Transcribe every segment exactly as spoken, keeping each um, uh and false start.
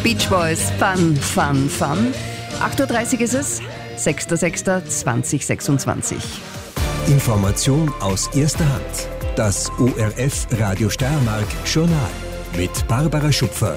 Beach Boys, Fun, Fun, Fun. acht Uhr dreißig ist es, sechster sechster zweitausendsechsundzwanzig. Information aus erster Hand. Das O R F Radio Steiermark Journal mit Barbara Schupfer.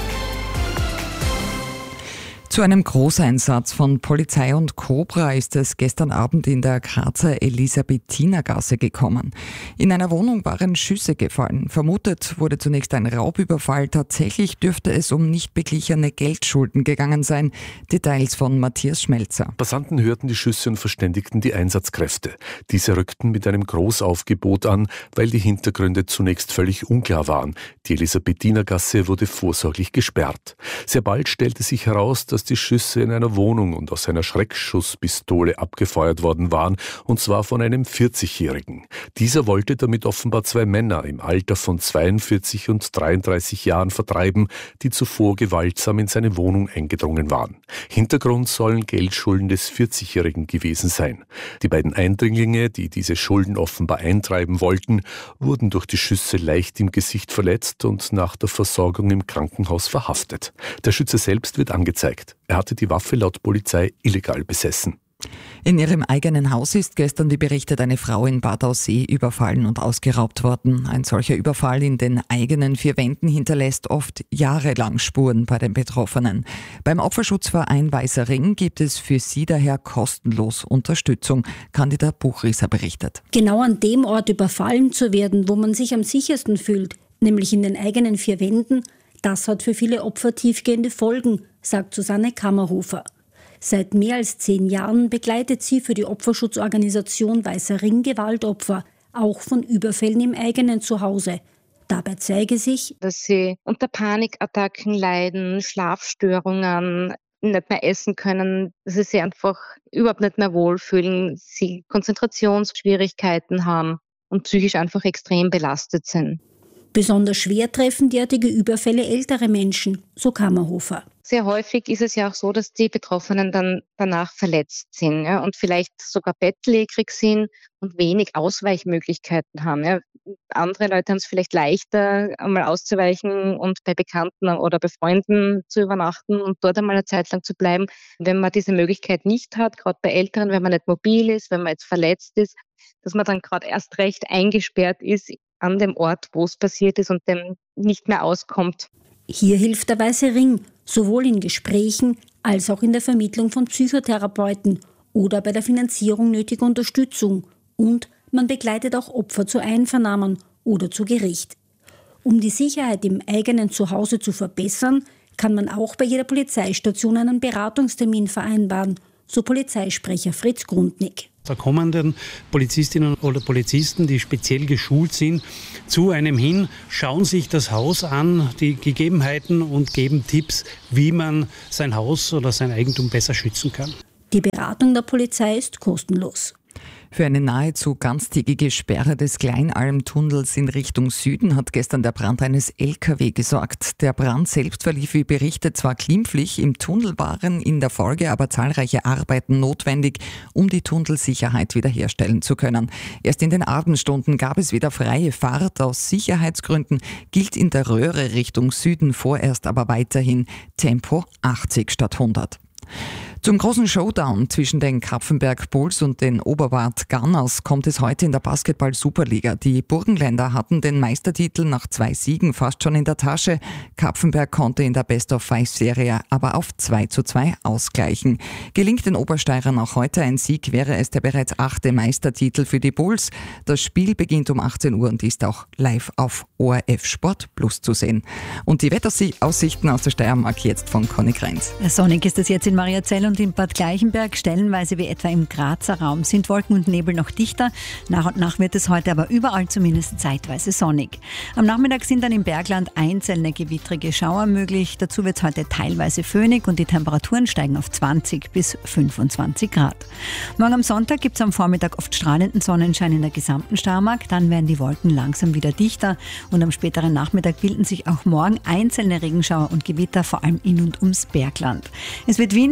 Zu einem Großeinsatz von Polizei und Cobra ist es gestern Abend in der Grazer Elisabethinergasse gekommen. In einer Wohnung waren Schüsse gefallen. Vermutet wurde zunächst ein Raubüberfall. Tatsächlich dürfte es um nicht beglichene Geldschulden gegangen sein. Details von Matthias Schmelzer. Passanten hörten die Schüsse und verständigten die Einsatzkräfte. Diese rückten mit einem Großaufgebot an, weil die Hintergründe zunächst völlig unklar waren. Die Elisabethinergasse wurde vorsorglich gesperrt. Sehr bald stellte sich heraus, dass die Schüsse in einer Wohnung und aus einer Schreckschusspistole abgefeuert worden waren, und zwar von einem vierzigjährigen. Dieser wollte damit offenbar zwei Männer im Alter von zweiundvierzig und dreiunddreißig Jahren vertreiben, die zuvor gewaltsam in seine Wohnung eingedrungen waren. Hintergrund sollen Geldschulden des vierzigjährigen gewesen sein. Die beiden Eindringlinge, die diese Schulden offenbar eintreiben wollten, wurden durch die Schüsse leicht im Gesicht verletzt und nach der Versorgung im Krankenhaus verhaftet. Der Schütze selbst wird angezeigt. Er hatte die Waffe laut Polizei illegal besessen. In ihrem eigenen Haus ist gestern, wie berichtet, eine Frau in Bad Aussee überfallen und ausgeraubt worden. Ein solcher Überfall in den eigenen vier Wänden hinterlässt oft jahrelang Spuren bei den Betroffenen. Beim Opferschutzverein Weißer Ring gibt es für sie daher kostenlos Unterstützung. Candida Buchrisser berichtet. Genau an dem Ort überfallen zu werden, wo man sich am sichersten fühlt, nämlich in den eigenen vier Wänden, das hat für viele Opfer tiefgehende Folgen, sagt Susanne Kammerhofer. Seit mehr als zehn Jahren begleitet sie für die Opferschutzorganisation Weißer Ring Gewaltopfer, auch von Überfällen im eigenen Zuhause. Dabei zeige sich, dass sie unter Panikattacken leiden, Schlafstörungen, nicht mehr essen können, dass sie sich einfach überhaupt nicht mehr wohlfühlen, sie Konzentrationsschwierigkeiten haben und psychisch einfach extrem belastet sind. Besonders schwer treffen derartige Überfälle ältere Menschen, so Kammerhofer. Sehr häufig ist es ja auch so, dass die Betroffenen dann danach verletzt sind, ja, und vielleicht sogar bettlägerig sind und wenig Ausweichmöglichkeiten haben. Ja. Andere Leute haben es vielleicht leichter, einmal auszuweichen und bei Bekannten oder bei Freunden zu übernachten und dort einmal eine Zeit lang zu bleiben. Wenn man diese Möglichkeit nicht hat, gerade bei Älteren, wenn man nicht mobil ist, wenn man jetzt verletzt ist, dass man dann gerade erst recht eingesperrt ist an dem Ort, wo es passiert ist und dem nicht mehr auskommt. Hier hilft der Weiße Ring, sowohl in Gesprächen als auch in der Vermittlung von Psychotherapeuten oder bei der Finanzierung nötiger Unterstützung. Und man begleitet auch Opfer zu Einvernahmen oder zu Gericht. Um die Sicherheit im eigenen Zuhause zu verbessern, kann man auch bei jeder Polizeistation einen Beratungstermin vereinbaren, so Polizeisprecher Fritz Grundnick. Da kommen dann Polizistinnen oder Polizisten, die speziell geschult sind, zu einem hin, schauen sich das Haus an, die Gegebenheiten und geben Tipps, wie man sein Haus oder sein Eigentum besser schützen kann. Die Beratung der Polizei ist kostenlos. Für eine nahezu ganztägige Sperre des Kleinalmtunnels in Richtung Süden hat gestern der Brand eines L K W gesorgt. Der Brand selbst verlief wie berichtet zwar glimpflich, im Tunnel waren in der Folge aber zahlreiche Arbeiten notwendig, um die Tunnelsicherheit wiederherstellen zu können. Erst in den Abendstunden gab es wieder freie Fahrt. Aus Sicherheitsgründen gilt in der Röhre Richtung Süden vorerst aber weiterhin Tempo achtzig statt hundert. Zum großen Showdown zwischen den Kapfenberg Bulls und den Oberwart Gunners kommt es heute in der Basketball-Superliga. Die Burgenländer hatten den Meistertitel nach zwei Siegen fast schon in der Tasche. Kapfenberg konnte in der Best-of-Five-Serie aber auf zwei zu zwei ausgleichen. Gelingt den Obersteirern auch heute ein Sieg, wäre es der bereits achte Meistertitel für die Bulls. Das Spiel beginnt um achtzehn Uhr und ist auch live auf O R F Sport Plus zu sehen. Und die Wetteraussichten aus der Steiermark jetzt von Conny Kreins. Sonnig ist es jetzt in Mariazell und in Bad Gleichenberg. Stellenweise wie etwa im Grazer Raum sind Wolken und Nebel noch dichter. Nach und nach wird es heute aber überall zumindest zeitweise sonnig. Am Nachmittag sind dann im Bergland einzelne gewittrige Schauer möglich. Dazu wird es heute teilweise föhnig und die Temperaturen steigen auf zwanzig bis fünfundzwanzig Grad. Morgen am Sonntag gibt es am Vormittag oft strahlenden Sonnenschein in der gesamten Steiermark. Dann werden die Wolken langsam wieder dichter und am späteren Nachmittag bilden sich auch morgen einzelne Regenschauer und Gewitter, vor allem in und ums Bergland. Es wird windig und die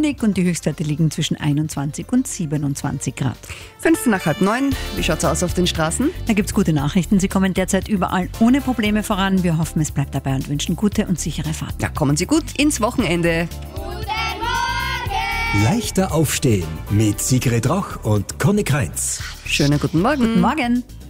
Höchstwerte liegen zwischen einundzwanzig und siebenundzwanzig Grad. Fünf nach halb neun. Wie schaut's aus auf den Straßen? Da gibt's gute Nachrichten. Sie kommen derzeit überall ohne Probleme voran. Wir hoffen, es bleibt dabei und wünschen gute und sichere Fahrten. Ja, kommen Sie gut ins Wochenende. Leichter aufstehen mit Sigrid Roch und Conny Kreinz. Schönen guten Morgen. Guten Morgen.